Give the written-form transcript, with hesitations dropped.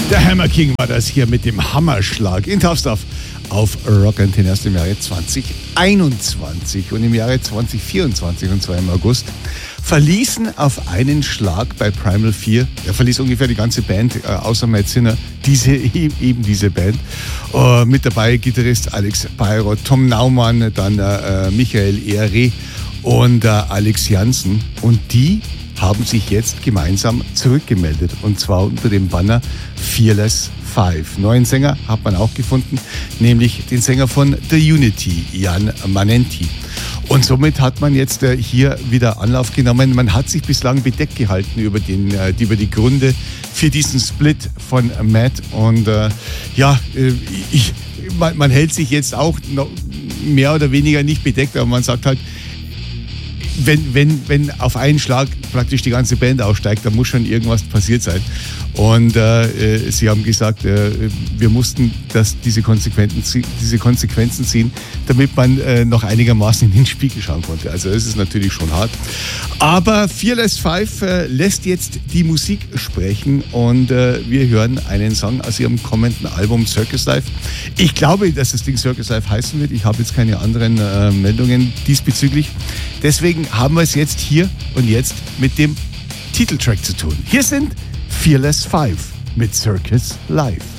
Der Hammer King war das hier mit dem Hammerschlag in Tough Stuff auf Rock Antenne aus dem Jahre 2021. Und im Jahre 2024, und zwar im August, verließen auf einen Schlag bei Primal 4, er verließ ungefähr die ganze Band, außer Matt Sinner, diese Band. Mit dabei Gitarrist Alex Bayrott, Tom Naumann, dann Michael Ehre und Alex Janssen. Und die haben sich jetzt gemeinsam zurückgemeldet, und zwar unter dem Banner Fearless 5. Neuen Sänger hat man auch gefunden, nämlich den Sänger von The Unity, Jan Manenti. Und somit hat man jetzt hier wieder Anlauf genommen. Man hat sich bislang bedeckt gehalten über die Gründe für diesen Split von Matt. Und man hält sich jetzt auch noch mehr oder weniger nicht bedeckt, aber man sagt halt, wenn auf einen Schlag praktisch die ganze Band aussteigt, dann muss schon irgendwas passiert sein. Und sie haben gesagt, wir mussten diese Konsequenzen ziehen, damit man noch einigermaßen in den Spiegel schauen konnte. Also es ist natürlich schon hart. Aber Fearless 5 lässt jetzt die Musik sprechen, und wir hören einen Song aus ihrem kommenden Album Circus Life. Ich glaube, dass das Ding Circus Life heißen wird. Ich habe jetzt keine anderen Meldungen diesbezüglich. Deswegen haben wir es jetzt hier und jetzt mit dem Titeltrack zu tun. Hier sind Fearless 5 mit Circus Life.